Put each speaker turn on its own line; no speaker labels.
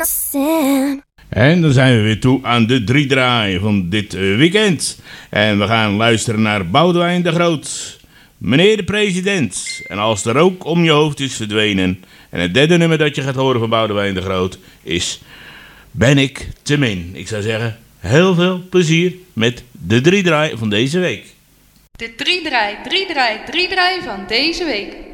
En dan zijn we weer toe aan de 3-draai van dit weekend. En we gaan luisteren naar Boudewijn de Groot. Meneer de president. En als de rook om je hoofd is verdwenen. En het derde nummer dat je gaat horen van Boudewijn de Groot is Ben ik te min. Ik zou zeggen, heel veel plezier met de 3-draai van deze week.
De 3-draai van deze week.